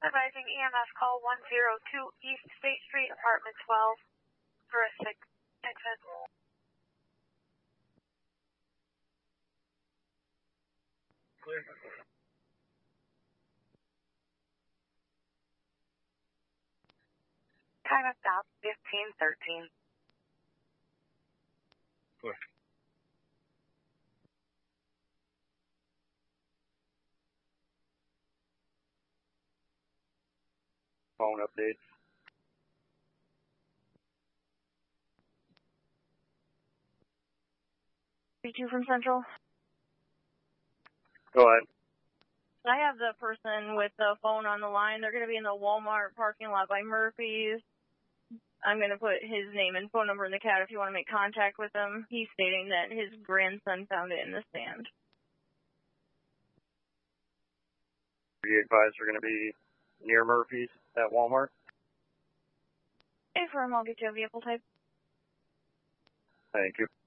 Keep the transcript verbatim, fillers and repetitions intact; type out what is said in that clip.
Advising E M S call one zero two East State Street, apartment twelve, for a sick exit. Clear. Time of stop, fifteen thirteen. Clear. Phone updates. B two from Central. Go ahead. I have the person with the phone on the line. They're going to be in the Walmart parking lot by Murphy's. I'm going to put his name and phone number in the cat if you want to make contact with him. He's stating that his grandson found it in the stand. Are you advised we're going to be near Murphy's at Walmart? Hey, firm, I'll get you a vehicle type. Thank you.